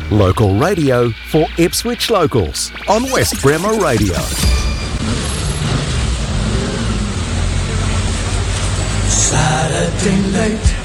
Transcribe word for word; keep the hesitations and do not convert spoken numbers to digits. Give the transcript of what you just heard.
Local radio for Ipswich locals on West Bremer Radio. Saturday night.